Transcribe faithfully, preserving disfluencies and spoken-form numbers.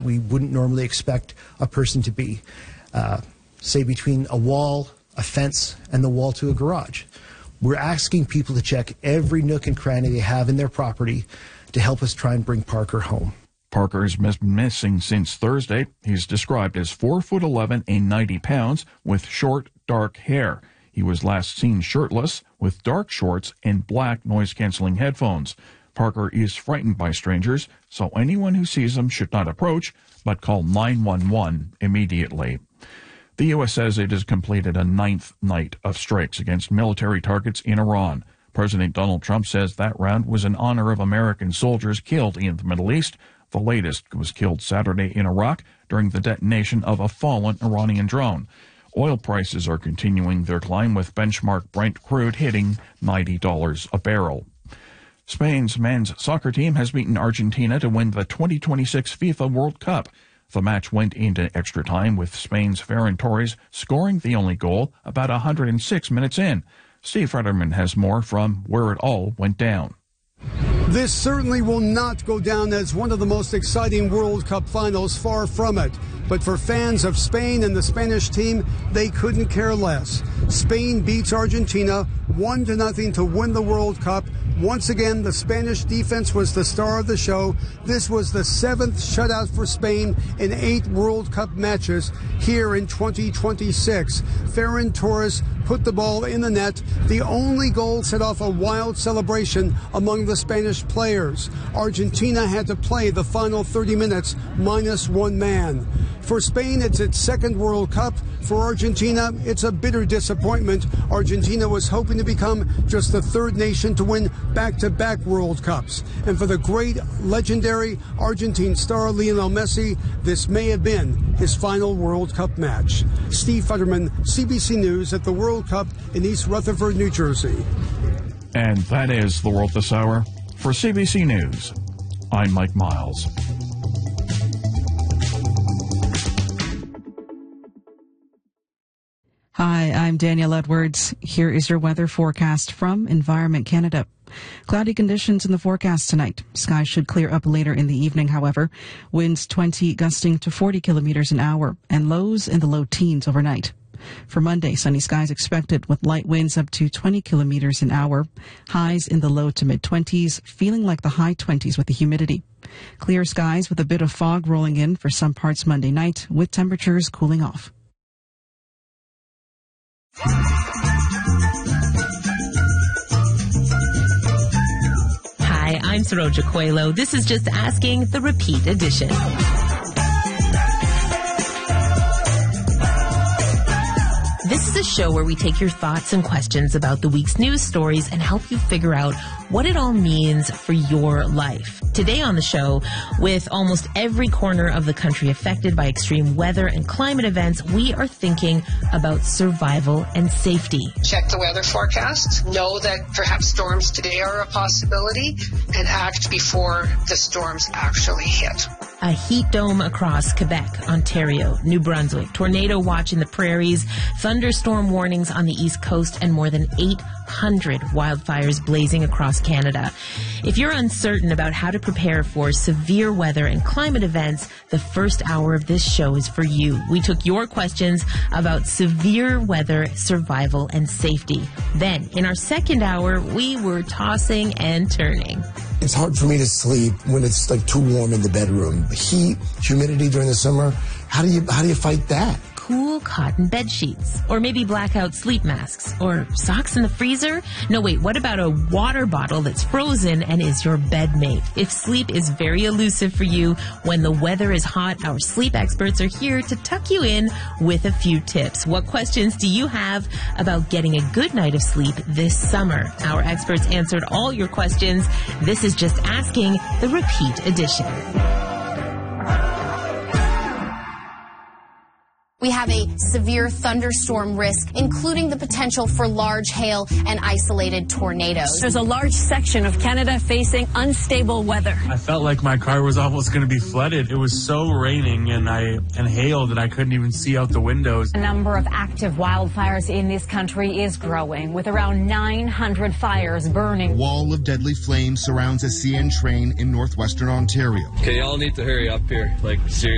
we wouldn't normally expect a person to be, uh, say, between a wall, a fence, and the wall to a garage. We're asking people to check every nook and cranny they have in their property to help us try and bring Parker home. Parker's been missing since Thursday. He's described as four foot eleven and ninety pounds with short, dark hair. He was last seen shirtless with dark shorts and black noise-canceling headphones. Parker is frightened by strangers, so anyone who sees him should not approach, but call nine one one immediately. The U S says it has completed a ninth night of strikes against military targets in Iran. President Donald Trump says that round was in honor of American soldiers killed in the Middle East. The latest was killed Saturday in Iraq during the detonation of a fallen Iranian drone. Oil prices are continuing their climb, with benchmark Brent crude hitting ninety dollars a barrel. Spain's men's soccer team has beaten Argentina to win the twenty twenty-six FIFA World Cup. The match went into extra time, with Spain's Ferran Torres scoring the only goal about one hundred six minutes in. Steve Futterman has more from where it all went down. This certainly will not go down as one of the most exciting World Cup finals, far from it. But for fans of Spain and the Spanish team, they couldn't care less. Spain beats Argentina one to nothing to win the World Cup. Once again, the Spanish defense was the star of the show. This was the seventh shutout for Spain in eight World Cup matches here in twenty twenty-six. Ferran Torres put the ball in the net. The only goal set off a wild celebration among the Spanish players. Argentina had to play the final thirty minutes minus one man. For Spain, it's its second World Cup. For Argentina, it's a bitter disappointment. Argentina was hoping to become just the third nation to win back-to-back World Cups. And for the great, legendary Argentine star Lionel Messi, this may have been his final World Cup match. Steve Futterman, C B C News at the World Cup in East Rutherford, New Jersey. And that is the world this hour. For C B C News, I'm Mike Miles. Hi, I'm Danielle Edwards. Here is your weather forecast from Environment Canada. Cloudy conditions in the forecast tonight. Skies should clear up later in the evening, however. Winds twenty gusting to forty kilometers an hour and lows in the low teens overnight. For Monday, sunny skies expected with light winds up to twenty kilometers an hour. Highs in the low to mid-twenties, feeling like the high twenties with the humidity. Clear skies with a bit of fog rolling in for some parts Monday night, with temperatures cooling off. Hi, I'm Saroja Coelho. This is Just Asking, the repeat edition. This is a show where we take your thoughts and questions about the week's news stories and help you figure out what it all means for your life. Today on the show, with almost every corner of the country affected by extreme weather and climate events, we are thinking about survival and safety. Check the weather forecast, know that perhaps storms today are a possibility, and act before the storms actually hit. A heat dome across Quebec, Ontario, New Brunswick, tornado watch in the prairies, thunderstorm warnings on the East Coast, and more than eight hundred wildfires blazing across Canada. If you're uncertain about how to prepare for severe weather and climate events, the first hour of this show is for you. We took your questions about severe weather, survival, and safety. Then, in our second hour, we were tossing and turning. It's hard for me to sleep when it's like too warm in the bedroom. Heat, humidity during the summer. How do you how do you fight that? Cool cotton bed sheets, or maybe blackout sleep masks, or socks in the freezer? No, wait, what about a water bottle that's frozen and is your bed mate? If sleep is very elusive for you when the weather is hot, our sleep experts are here to tuck you in with a few tips. What questions do you have about getting a good night of sleep this summer? Our experts answered all your questions. This is Just Asking, the repeat edition. We have a severe thunderstorm risk, including the potential for large hail and isolated tornadoes. There's a large section of Canada facing unstable weather. I felt like my car was almost going to be flooded. It was so raining and I and hail that I couldn't even see out the windows. The number of active wildfires in this country is growing, with around nine hundred fires burning. A wall of deadly flames surrounds a C N train in northwestern Ontario. Okay, y'all need to hurry up here. Like, seriously.